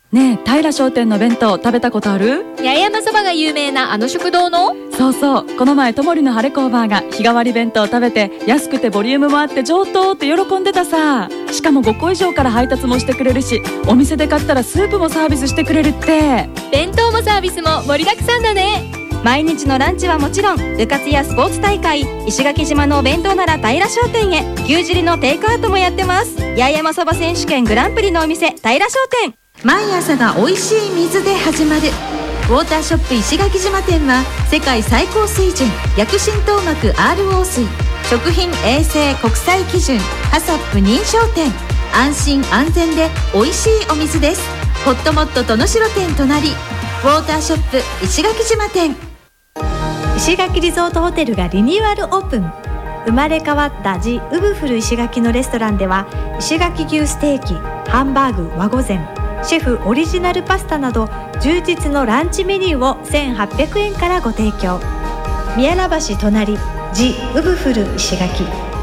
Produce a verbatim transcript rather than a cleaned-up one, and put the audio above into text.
ねえ、平商店の弁当食べたことある？ 八重山そばが有名なあの食堂の？ そうそう、この前ともりの晴れ工場が日替わり弁当食べて、安くてボリュームもあって上等って喜んでたさ。しかもごこ以上から配達もしてくれるし、お店で買ったらスープもサービスしてくれるって。 弁当もサービスも盛りだくさんだね。 毎日のランチはもちろん、部活やスポーツ大会、石垣島のお弁当なら平商店へ。牛汁のテイクアウトもやってます。八重山そば選手権グランプリのお店、平商店。 毎朝が美味しい水で始まるウォーターショップ石垣島店は、世界最高水準薬浸透膜 アールオー 水、食品衛生国際基準ハサップ認証店。安心安全で美味しいお水です。ホットモット殿城店隣、ウォーターショップ石垣島店。 石垣リゾートホテルがリニューアルオープン。生まれ変わったジ・ウブフル石垣のレストランでは、石垣牛ステーキ、ハンバーグ、和御膳、シェフオリジナルパスタなど充実のランチメニューをせんはっぴゃくえんからご提供。宮良橋隣ジ・ウブフル石垣。